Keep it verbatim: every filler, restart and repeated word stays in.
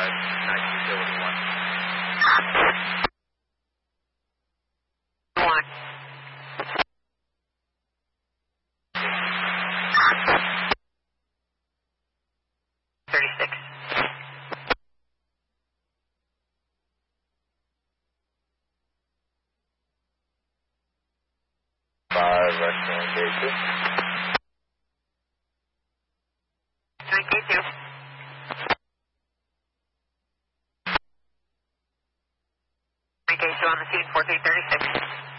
five, nice utility one. One. Thirty-six. Five, Western K two. Three K two. Three K two on the scene, four three thirty-six.